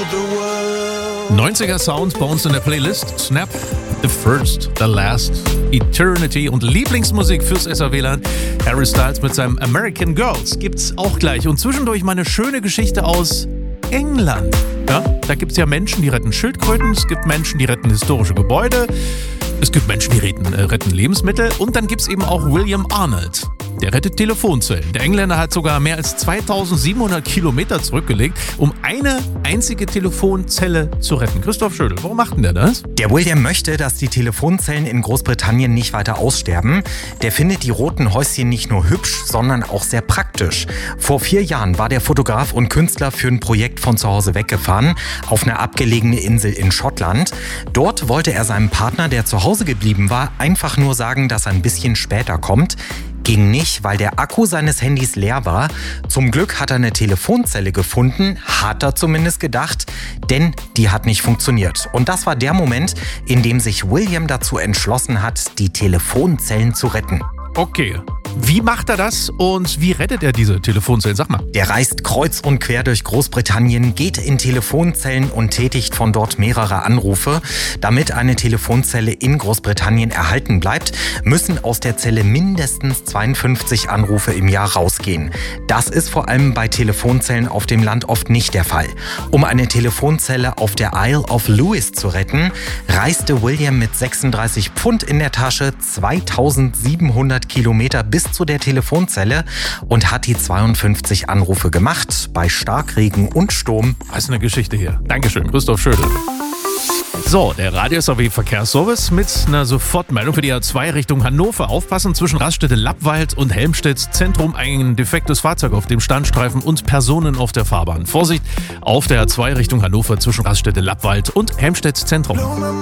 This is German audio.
90er Sound bei uns in der Playlist. Snap, The First, The Last, Eternity und Lieblingsmusik fürs SRWland. Harry Styles mit seinem American Girls gibt's auch gleich. Und zwischendurch mal eine schöne Geschichte aus England. Ja, da gibt's ja Menschen, die retten Schildkröten, es gibt Menschen, die retten historische Gebäude, es gibt Menschen, die retten Lebensmittel und dann gibt's eben auch William Arnold. Der rettet Telefonzellen. Der Engländer hat sogar mehr als 2700 Kilometer zurückgelegt, um eine einzige Telefonzelle zu retten. Christoph Schödel, warum macht denn der das? Der William möchte, dass die Telefonzellen in Großbritannien nicht weiter aussterben. Der findet die roten Häuschen nicht nur hübsch, sondern auch sehr praktisch. Vor 4 Jahren war der Fotograf und Künstler für ein Projekt von zu Hause weggefahren, auf eine abgelegene Insel in Schottland. Dort wollte er seinem Partner, der zu Hause geblieben war, einfach nur sagen, dass er ein bisschen später kommt. Ging nicht, weil der Akku seines Handys leer war. Zum Glück hat er eine Telefonzelle gefunden, hat er zumindest gedacht, denn die hat nicht funktioniert. Und das war der Moment, in dem sich William dazu entschlossen hat, die Telefonzellen zu retten. Okay. Wie macht er das und wie rettet er diese Telefonzellen? Sag mal. Der reist kreuz und quer durch Großbritannien, geht in Telefonzellen und tätigt von dort mehrere Anrufe. Damit eine Telefonzelle in Großbritannien erhalten bleibt, müssen aus der Zelle mindestens 52 Anrufe im Jahr rausgehen. Das ist vor allem bei Telefonzellen auf dem Land oft nicht der Fall. Um eine Telefonzelle auf der Isle of Lewis zu retten, reiste William mit 36 Pfund in der Tasche 2700 Kilometer bis zu der Telefonzelle und hat die 52 Anrufe gemacht bei Starkregen und Sturm. Das ist eine Geschichte hier. Dankeschön, Christoph Schödel. So, der Radio-SAW-Verkehrsservice mit einer Sofortmeldung für die A2 Richtung Hannover. Aufpassen, zwischen Raststätte-Lappwald und Helmstedt-Zentrum ein defektes Fahrzeug auf dem Standstreifen und Personen auf der Fahrbahn. Vorsicht auf der A2 Richtung Hannover zwischen Raststätte-Lappwald und Helmstedt-Zentrum.